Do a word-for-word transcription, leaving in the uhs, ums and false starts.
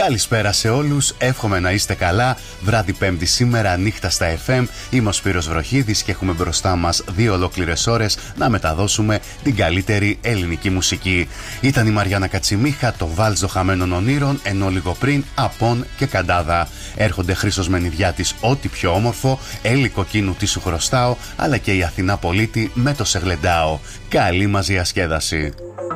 Καλησπέρα σε όλους, εύχομαι να είστε καλά. Βράδυ Πέμπτη σήμερα, νύχτα στα εφ εμ. Είμαι ο Σπύρος Βροχίδης και έχουμε μπροστά μας δύο ολόκληρες ώρες να μεταδώσουμε την καλύτερη ελληνική μουσική. Ήταν η Μαριάννα Κατσιμίχα, το βάλτζο χαμένων ονείρων, ενώ λίγο πριν Απών και Καντάδα. Έρχονται Χρήστος Μενιδιάτης, ό,τι πιο όμορφο, Έλλη Κοκκίνου, τι σου χρωστάω, αλλά και η Αθηνά Πολίτη με το Σεγλεντάο. Καλή μας διασκέδαση.